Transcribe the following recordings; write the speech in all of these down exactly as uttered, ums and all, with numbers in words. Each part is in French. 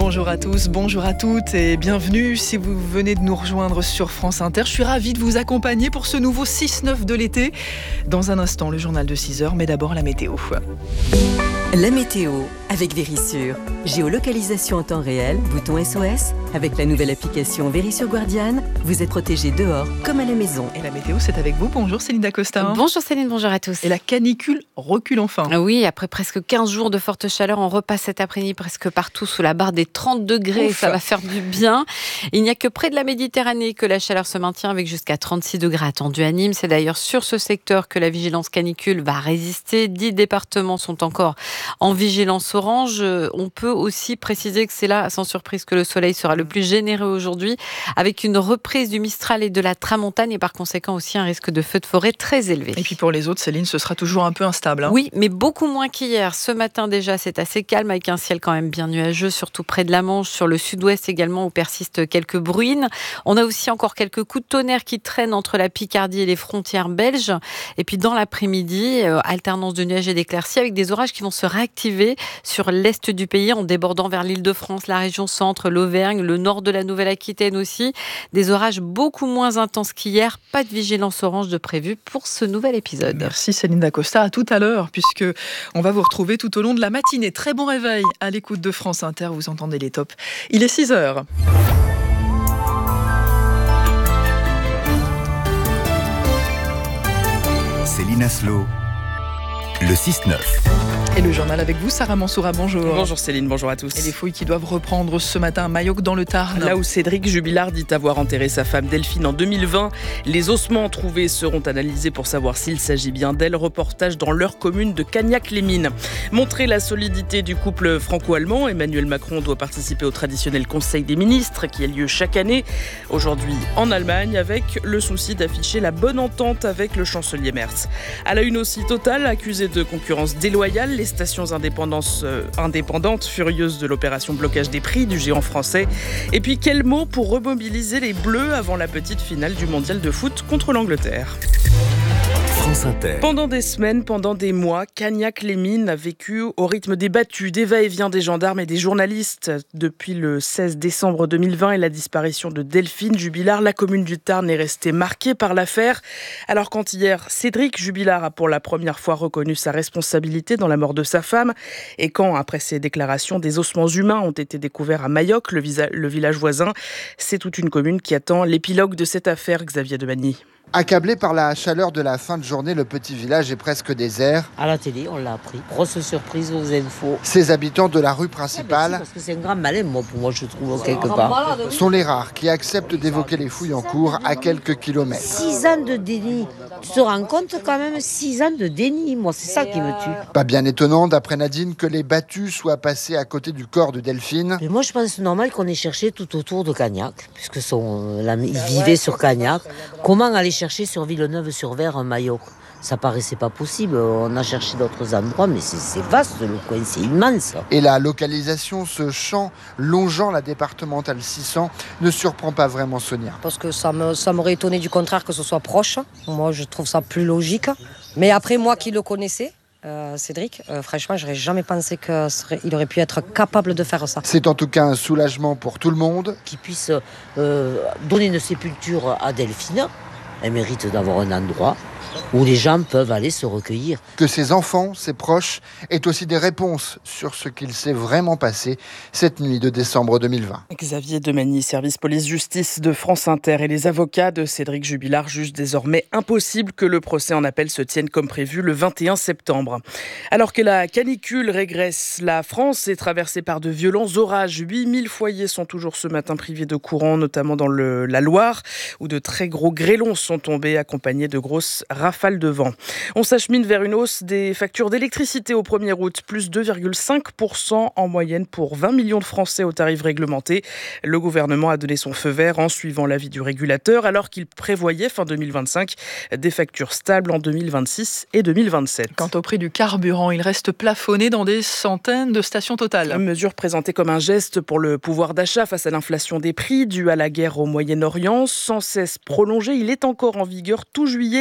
Bonjour à tous, bonjour à toutes et bienvenue si vous venez de nous rejoindre sur France Inter. Je suis ravie de vous accompagner pour ce nouveau six neuf de l'été. Dans un instant, le journal de six heures, mais d'abord la météo. La météo avec Vérissure. Géolocalisation en temps réel, bouton S O S. Avec la nouvelle application Vérissure Guardiane, vous êtes protégé dehors comme à la maison. Et la météo, c'est avec vous. Bonjour Céline Dacosta. Bonjour Céline, bonjour à tous. Et la canicule recule enfin. Oui, après presque quinze jours de forte chaleur, on repasse cet après-midi presque partout sous la barre des trente degrés. Ouf. Ça va faire du bien. Il n'y a que près de la Méditerranée que la chaleur se maintient avec jusqu'à trente-six degrés attendus à Nîmes. C'est d'ailleurs sur ce secteur que la vigilance canicule va résister. dix départements sont encore en vigilance orange. On peut aussi préciser que c'est là, sans surprise, que le soleil sera le plus généreux aujourd'hui, avec une reprise du Mistral et de la Tramontane et par conséquent aussi un risque de feu de forêt très élevé. Et puis pour les autres, Céline, ce sera toujours un peu instable. Hein. Oui, mais beaucoup moins qu'hier. Ce matin déjà, c'est assez calme avec un ciel quand même bien nuageux, surtout près de la Manche, sur le sud-ouest également où persistent quelques bruines. On a aussi encore quelques coups de tonnerre qui traînent entre la Picardie et les frontières belges. Et puis dans l'après-midi, euh, alternance de nuages et d'éclaircies avec des orages qui vont se réactiver sur l'est du pays en débordant vers l'Île-de-France, la région centre, l'Auvergne, le nord de la Nouvelle-Aquitaine aussi. Des orages beaucoup moins intenses qu'hier. Pas de vigilance orange de prévu pour ce nouvel épisode. Merci Céline Dacosta. À tout à l'heure, puisque on va vous retrouver tout au long de la matinée. Très bon réveil à l'écoute de France Inter. Vous entendez les tops. Il est six heures. Céline Aslo, le six neuf. Et le journal avec vous, Sarah Mansoura, bonjour. Bonjour Céline, bonjour à tous. Et les fouilles qui doivent reprendre ce matin à Mayoc dans le Tarn. Là où Cédric Jubilard dit avoir enterré sa femme Delphine en deux mille vingt, les ossements trouvés seront analysés pour savoir s'il s'agit bien d'elle. Reportage dans leur commune de Cagnac-les-Mines. Montrer la solidité du couple franco-allemand, Emmanuel Macron doit participer au traditionnel Conseil des ministres qui a lieu chaque année. Aujourd'hui en Allemagne, avec le souci d'afficher la bonne entente avec le chancelier Merz. À la une aussi, Total, accusé de concurrence déloyale. Les stations indépendantes, euh, indépendantes furieuses de l'opération blocage des prix du géant français. Et puis quel mot pour remobiliser les Bleus avant la petite finale du mondial de foot contre l'Angleterre. France Inter. Pendant des semaines, pendant des mois, Cagnac-les-Mines a vécu au rythme des battues, des va-et-vient des gendarmes et des journalistes. Depuis le seize décembre deux mille vingt et la disparition de Delphine Jubilard, la commune du Tarn est restée marquée par l'affaire. Alors quand hier, Cédric Jubilard a pour la première fois reconnu sa responsabilité dans la mort de sa femme, et quand, après ses déclarations, des ossements humains ont été découverts à Mayoc, le, visa- le village voisin, c'est toute une commune qui attend l'épilogue de cette affaire, Xavier Demagny. Accablé par la chaleur de la fin de journée, le petit village est presque désert. À la télé, on l'a appris. Grosse surprise aux infos. Ses habitants de la rue principale, Ah, parce que c'est un grand malin, moi, pour moi, je trouve, quelque part. sont les rares qui acceptent d'évoquer les fouilles en cours à quelques kilomètres. Six ans de déni. Tu te rends compte quand même, six ans de déni. Moi, c'est ça qui me tue. Pas bien étonnant, d'après Nadine, que les battus soient passés à côté du corps de Delphine. Mais moi, je pense que c'est normal qu'on ait cherché tout autour de Cagnac, puisque son, la, il vivait sur Cagnac. Comment aller chercher sur Villeneuve-sur-Ver un Mayoc? Ça paraissait pas possible. On a cherché d'autres endroits, mais c'est, c'est vaste le coin, c'est immense. Et la localisation, ce champ longeant la départementale six cents, ne surprend pas vraiment Sonia. Parce que ça, me, ça m'aurait étonné du contraire que ce soit proche. Moi, je trouve ça plus logique. Mais après, moi qui le connaissais, euh, Cédric, euh, franchement, j'aurais jamais pensé qu'il aurait pu être capable de faire ça. C'est en tout cas un soulagement pour tout le monde. Qu'il puisse euh, donner une sépulture à Delphine. Elle mérite d'avoir un endroit où les gens peuvent aller se recueillir. Que ses enfants, ses proches, aient aussi des réponses sur ce qu'il s'est vraiment passé cette nuit de décembre deux mille vingt. Xavier Demagny, service police-justice de France Inter et les avocats de Cédric Jubilard jugent désormais impossible que le procès en appel se tienne comme prévu le vingt et un septembre. Alors que la canicule régresse, la France est traversée par de violents orages. huit mille foyers sont toujours ce matin privés de courant, notamment dans le, la Loire, où de très gros grêlons sont tombés accompagnés de grosses rafales de vent. On s'achemine vers une hausse des factures d'électricité au premier août, plus deux virgule cinq pour cent en moyenne pour vingt millions de Français au tarif réglementé. Le gouvernement a donné son feu vert en suivant l'avis du régulateur, alors qu'il prévoyait fin deux mille vingt-cinq des factures stables en deux mille vingt-six et deux mille vingt-sept. Quant au prix du carburant, il reste plafonné dans des centaines de stations Total. Une mesure présentée comme un geste pour le pouvoir d'achat face à l'inflation des prix due à la guerre au Moyen-Orient. Sans cesse prolongé, il est encore en vigueur tout juillet et tout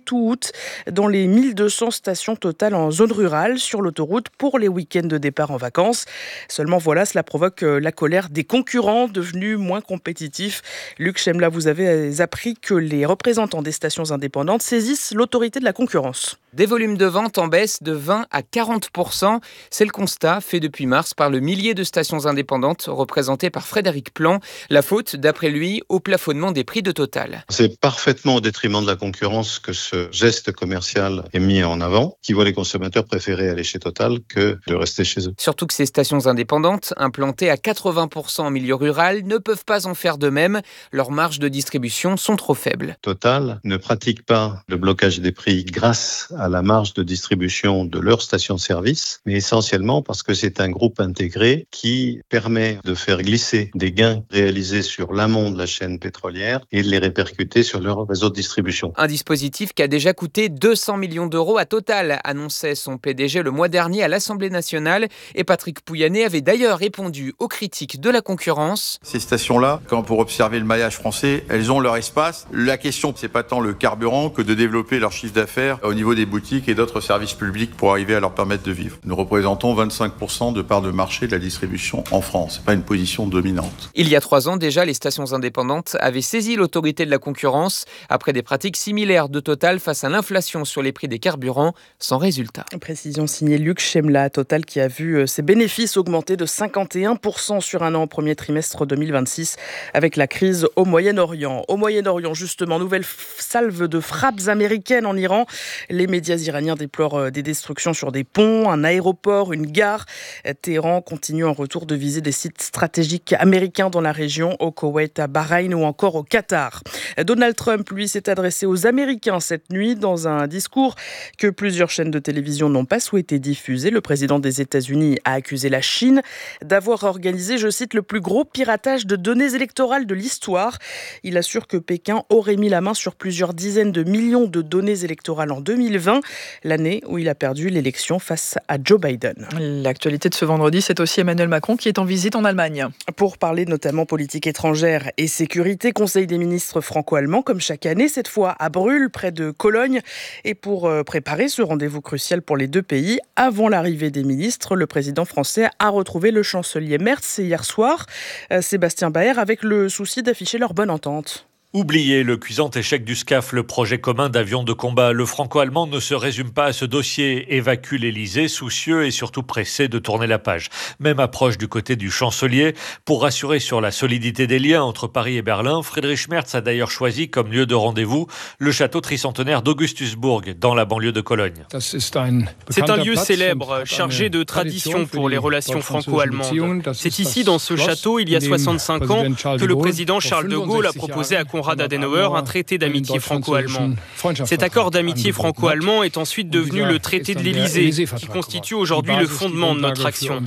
tout août dans les mille deux cents stations Total en zone rurale sur l'autoroute pour les week-ends de départ en vacances. Seulement voilà, cela provoque la colère des concurrents devenus moins compétitifs. Luc Chemla, vous avez appris que les représentants des stations indépendantes saisissent l'autorité de la concurrence. Des volumes de vente en baisse de vingt à quarante pour cent. C'est le constat fait depuis mars par le millier de stations indépendantes représentées par Frédéric Plan. La faute, d'après lui, au plafonnement des prix de Total. C'est parfaitement au détriment de la concurrence que ce geste commercial est mis en avant, qui voit les consommateurs préférer aller chez Total que de rester chez eux. Surtout que ces stations indépendantes, implantées à quatre-vingts pour cent en milieu rural, ne peuvent pas en faire de même. Leurs marges de distribution sont trop faibles. Total ne pratique pas le blocage des prix grâce à la marge de distribution de leur station-service, mais essentiellement parce que c'est un groupe intégré qui permet de faire glisser des gains réalisés sur l'amont de la chaîne pétrolière et de les répercuter sur leur réseau de distribution. Un dispositif qui a déjà coûté deux cents millions d'euros à Total, annonçait son P D G le mois dernier à l'Assemblée nationale. Et Patrick Pouyanné avait d'ailleurs répondu aux critiques de la concurrence. Ces stations-là, quand pour observer le maillage français, elles ont leur espace. La question, c'est pas tant le carburant que de développer leur chiffre d'affaires au niveau des boutiques et d'autres services publics pour arriver à leur permettre de vivre. Nous représentons vingt-cinq pour cent de part de marché de la distribution en France. C'est pas une position dominante. Il y a trois ans déjà, les stations indépendantes avaient saisi l'autorité de la concurrence après des pratiques similaires de Total face à l'inflation sur les prix des carburants, sans résultat. Précision signée Luc Chemla. Total qui a vu ses bénéfices augmenter de cinquante et un pour cent sur un an au premier trimestre deux mille vingt-six avec la crise au Moyen-Orient. Au Moyen-Orient, justement, nouvelle salve de frappes américaines en Iran. Les médias iraniens déplorent des destructions sur des ponts, un aéroport, une gare. Téhéran continue en retour de viser des sites stratégiques américains dans la région, au Koweït, à Bahreïn ou encore au Qatar. Donald Trump, lui, s'est adressé aux Américains cette nuit dans un discours que plusieurs chaînes de télévision n'ont pas souhaité diffuser. Le président des États-Unis a accusé la Chine d'avoir organisé, je cite, le plus gros piratage de données électorales de l'histoire. Il assure que Pékin aurait mis la main sur plusieurs dizaines de millions de données électorales en deux mille vingt, l'année où il a perdu l'élection face à Joe Biden. L'actualité de ce vendredi, c'est aussi Emmanuel Macron qui est en visite en Allemagne. Pour parler notamment politique étrangère et sécurité, Conseil des ministres franco-allemands, comme chaque année, cette fois à Brühl, près de Cologne. Et pour préparer ce rendez-vous crucial pour les deux pays, avant l'arrivée des ministres, le président français a retrouvé le chancelier Merz hier soir, Sébastien Baer, avec le souci d'afficher leur bonne entente. Oubliez le cuisant échec du SCAF, le projet commun d'avions de combat. Le franco-allemand ne se résume pas à ce dossier, évacue l'Élysée, soucieux et surtout pressé de tourner la page. Même approche du côté du chancelier. Pour rassurer sur la solidité des liens entre Paris et Berlin, Friedrich Merz a d'ailleurs choisi comme lieu de rendez-vous le château tricentenaire d'Augustusburg, dans la banlieue de Cologne. C'est un lieu célèbre, chargé de tradition pour les relations franco-allemandes. C'est ici, dans ce château, il y a soixante-cinq ans, que le président Charles de Gaulle a proposé à Konrad Adenauer un traité d'amitié franco-allemand. Cet accord d'amitié franco-allemand est ensuite devenu le traité de l'Élysée, qui constitue aujourd'hui le fondement de notre action.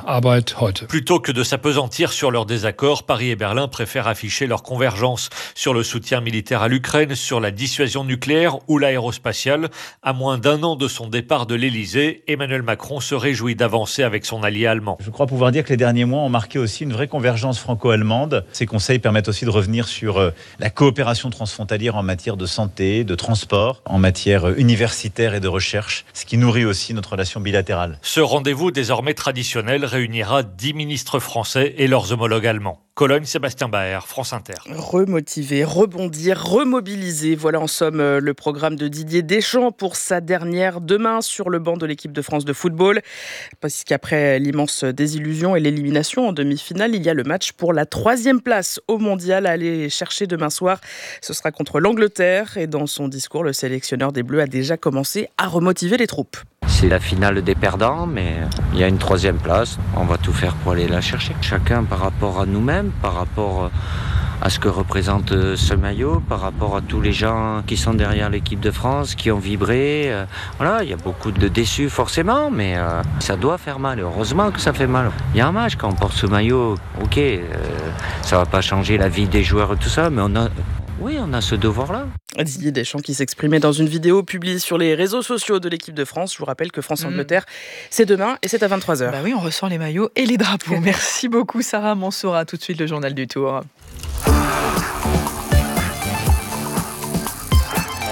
Plutôt que de s'apesantir sur leurs désaccords, Paris et Berlin préfèrent afficher leur convergence sur le soutien militaire à l'Ukraine, sur la dissuasion nucléaire ou l'aérospatiale. À moins d'un an de son départ de l'Élysée, Emmanuel Macron se réjouit d'avancer avec son allié allemand. Je crois pouvoir dire que les derniers mois ont marqué aussi une vraie convergence franco-allemande. Ces conseils permettent aussi de revenir sur la La coopération transfrontalière en matière de santé, de transport, en matière universitaire et de recherche, ce qui nourrit aussi notre relation bilatérale. Ce rendez-vous désormais traditionnel réunira dix ministres français et leurs homologues allemands. Cologne, Sébastien Baer, France Inter. Remotiver, rebondir, remobiliser. Voilà en somme le programme de Didier Deschamps pour sa dernière demain sur le banc de l'équipe de France de football. Parce qu'après l'immense désillusion et l'élimination en demi-finale, il y a le match pour la troisième place au mondial à aller chercher demain soir. Ce sera contre l'Angleterre et dans son discours, le sélectionneur des Bleus a déjà commencé à remotiver les troupes. C'est la finale des perdants, mais il y a une troisième place. On va tout faire pour aller la chercher. Chacun par rapport à nous-mêmes, par rapport à ce que représente ce maillot, par rapport à tous les gens qui sont derrière l'équipe de France, qui ont vibré. Voilà, il y a beaucoup de déçus forcément, mais euh, ça doit faire mal. Heureusement que ça fait mal. Il y a un match quand on porte ce maillot. Ok, euh, ça va pas changer la vie des joueurs et tout ça, mais on a... Oui, on a ce devoir-là. Didier Deschamps qui s'exprimait dans une vidéo publiée sur les réseaux sociaux de l'équipe de France. Je vous rappelle que France-Angleterre, mmh. c'est demain et c'est à vingt-trois heures. Bah oui, on ressent les maillots et les drapeaux. Merci beaucoup Sarah Mansoura. Tout de suite le journal du Tour.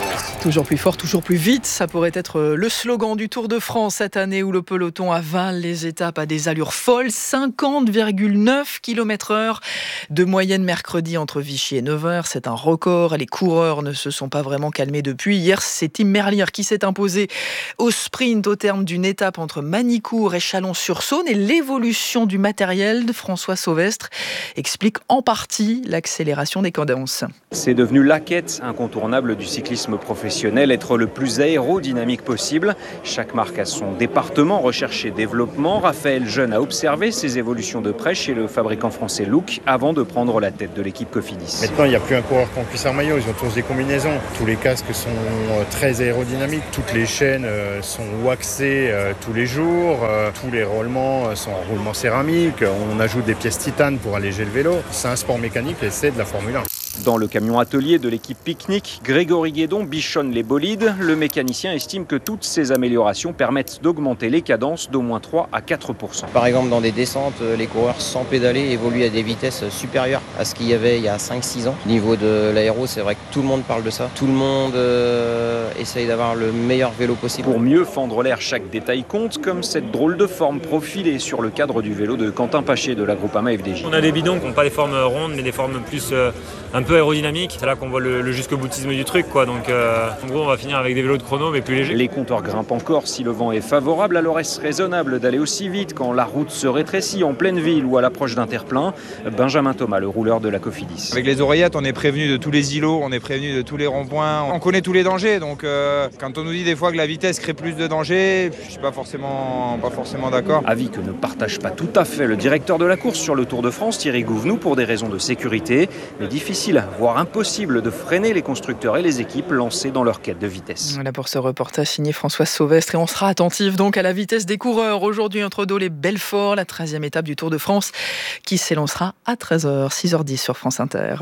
Toujours plus fort, toujours plus vite, ça pourrait être le slogan du Tour de France cette année où le peloton avale les étapes à des allures folles, cinquante virgule neuf kilomètres heure de moyenne mercredi entre Vichy et Nevers. C'est un record, les coureurs ne se sont pas vraiment calmés depuis. Hier, c'est Tim Merlier qui s'est imposé au sprint au terme d'une étape entre Manicourt et Chalon-sur-Saône, et l'évolution du matériel de François Sauvestre explique en partie l'accélération des cadences. C'est devenu la quête incontournable du cyclisme professionnel. Être le plus aérodynamique possible. Chaque marque a son département recherche et développement. Raphaël Jeune a observé ces évolutions de près chez le fabricant français Look avant de prendre la tête de l'équipe Cofidis. Maintenant, il n'y a plus un coureur qu'en cuissard maillot, ils ont tous des combinaisons. Tous les casques sont très aérodynamiques, toutes les chaînes sont waxées tous les jours, tous les roulements sont en roulement céramique, on ajoute des pièces titane pour alléger le vélo. C'est un sport mécanique et c'est de la Formule un. Dans le camion atelier de l'équipe Picnic, Grégory Guédon bichonne les bolides. Le mécanicien estime que toutes ces améliorations permettent d'augmenter les cadences d'au moins trois à quatre pour cent. Par exemple, dans des descentes, les coureurs sans pédaler évoluent à des vitesses supérieures à ce qu'il y avait il y a cinq six ans. Au niveau de l'aéro, c'est vrai que tout le monde parle de ça. Tout le monde euh, essaye d'avoir le meilleur vélo possible. Pour mieux fendre l'air, chaque détail compte, comme cette drôle de forme profilée sur le cadre du vélo de Quentin Paché de la Groupama F D J. On a des bidons qui n'ont pas des formes rondes, mais des formes plus euh, un peu aérodynamique, c'est là qu'on voit le, le jusqu'au boutisme du truc, quoi. Donc euh, en gros on va finir avec des vélos de chrono mais plus légers. Les compteurs grimpent encore si le vent est favorable, alors est-ce raisonnable d'aller aussi vite quand la route se rétrécit en pleine ville ou à l'approche d'un terre-plein? Benjamin Thomas, le rouleur de la Cofidis. Avec les oreillettes, on est prévenu de tous les îlots, on est prévenu de tous les ronds-points, on connaît tous les dangers, donc euh, quand on nous dit des fois que la vitesse crée plus de dangers, je suis pas forcément, pas forcément d'accord. Avis que ne partage pas tout à fait le directeur de la course sur le Tour de France, Thierry Gouvenou, pour des raisons de sécurité, mais difficile, voire impossible de freiner les constructeurs et les équipes lancées dans leur quête de vitesse. Voilà pour ce reportage signé François Sauvestre, et on sera attentif donc à la vitesse des coureurs aujourd'hui entre Dole et Belfort, la treizième étape du Tour de France qui s'élancera à treize heures, six heures dix sur France Inter.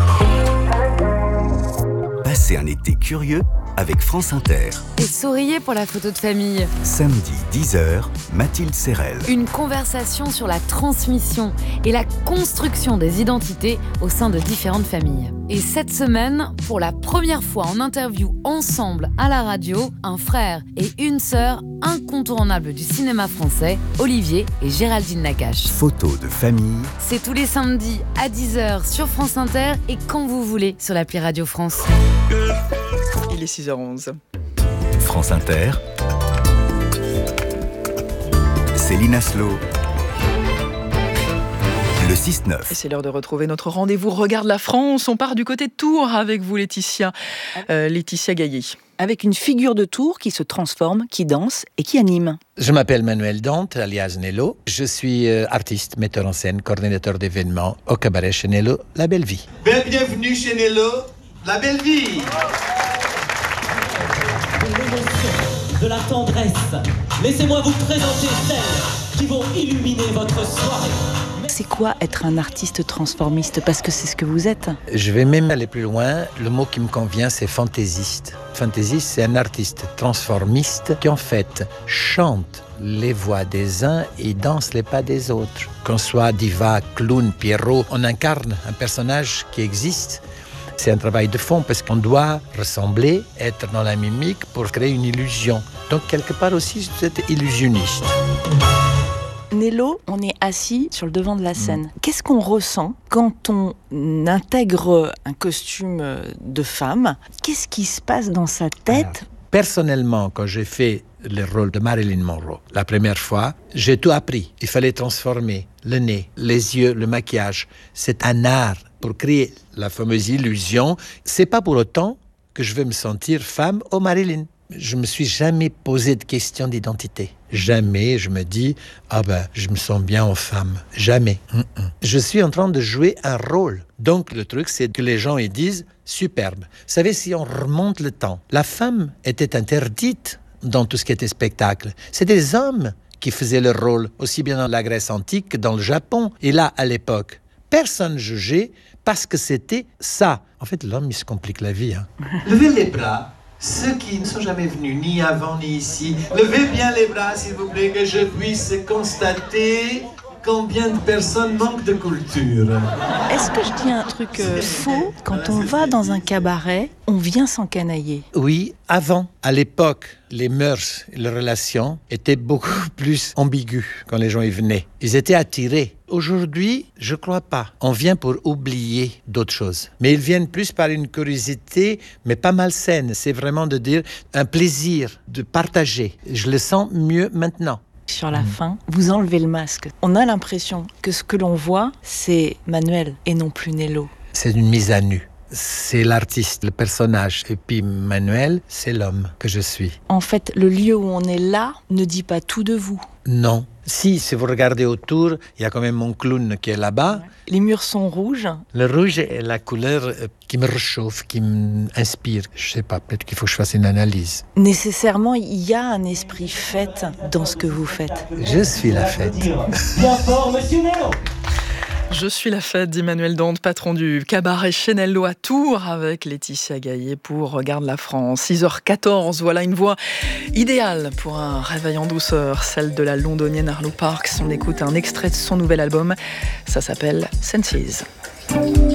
Passez un été curieux avec France Inter. Et souriez pour la photo de famille. Samedi dix heures, Mathilde Serrel. Une conversation sur la transmission et la construction des identités au sein de différentes familles. Et cette semaine, pour la première fois en interview ensemble à la radio, un frère et une sœur incontournables du cinéma français, Olivier et Géraldine Nakache. Photo de famille. C'est tous les samedis à dix heures sur France Inter et quand vous voulez sur l'appli Radio France. Il est six heures onze. France Inter. Céline Aslo. Le six neuf. Et c'est l'heure de retrouver notre rendez-vous Regarde la France. On part du côté de Tours avec vous, Laetitia. Euh, Laetitia Gaillet. Avec une figure de Tours qui se transforme, qui danse et qui anime. Je m'appelle Manuel Dante, alias Nello. Je suis euh, artiste, metteur en scène, coordinateur d'événements au cabaret chez Nello, La Belle Vie. Bienvenue chez Nello, La Belle Vie. De la tendresse. Laissez-moi vous présenter celles qui vont illuminer votre soirée. C'est quoi être un artiste transformiste? Parce que c'est ce que vous êtes. Je vais même aller plus loin. Le mot qui me convient, c'est fantaisiste. Fantaisiste, c'est un artiste transformiste qui en fait chante les voix des uns et danse les pas des autres. Qu'on soit diva, clown, Pierrot, on incarne un personnage qui existe. C'est un travail de fond parce qu'on doit ressembler, être dans la mimique pour créer une illusion. Donc quelque part aussi, vous êtes illusionniste. Nello, on est assis sur le devant de la scène. Mmh. Qu'est-ce qu'on ressent quand on intègre un costume de femme? Qu'est-ce qui se passe dans sa tête? Alors, personnellement, quand j'ai fait le rôle de Marilyn Monroe, la première fois, j'ai tout appris. Il fallait transformer le nez, les yeux, le maquillage. C'est un art pour créer la fameuse illusion. C'est pas pour autant que je vais me sentir femme ou Marilyn. Je me suis jamais posé de question d'identité. Jamais je me dis « Ah ben, je me sens bien en femme. » Jamais. Mm-mm. Je suis en train de jouer un rôle. Donc le truc, c'est que les gens ils disent « Superbe. » Vous savez, si on remonte le temps, la femme était interdite dans tout ce qui était spectacle. C'est des hommes qui faisaient le rôle, aussi bien dans la Grèce antique que dans le Japon. Et là, à l'époque, personne jugeait parce que c'était ça. En fait, l'homme, il se complique la vie. Hein. Levez les bras. Ceux qui ne sont jamais venus, ni avant ni ici, levez bien les bras, s'il vous plaît, que je puisse constater combien de personnes manquent de culture. Est-ce que je dis un truc euh, faux? Quand on va dans un cabaret, on vient s'encanailler. Oui, avant, à l'époque, les mœurs et les relations étaient beaucoup plus ambiguës quand les gens y venaient. Ils étaient attirés. Aujourd'hui, je crois pas. On vient pour oublier d'autres choses. Mais ils viennent plus par une curiosité, mais pas malsaine. C'est vraiment de dire un plaisir de partager. Je le sens mieux maintenant. Sur la fin, vous enlevez le masque. On a l'impression que ce que l'on voit, c'est Manuel et non plus Nello. C'est une mise à nu. C'est l'artiste, le personnage. Et puis Manuel, c'est l'homme que je suis. En fait, le lieu où on est là ne dit pas tout de vous. Non. Si, si vous regardez autour, il y a quand même mon clown qui est là-bas. Les murs sont rouges. Le rouge est la couleur qui me réchauffe, qui m'inspire. Je sais pas, peut-être qu'il faut que je fasse une analyse. Nécessairement, il y a un esprit fête dans ce que vous faites. Je suis la fête. Bien fort, monsieur Nello. Je suis la fête d'Emmanuel Dante, patron du cabaret chez Nello à Tours, avec Laetitia Gaillet pour Regarde la France. six heures quatorze, voilà une voix idéale pour un réveil en douceur, celle de la londonienne Arlo Parks. On écoute un extrait de son nouvel album, ça s'appelle Senses.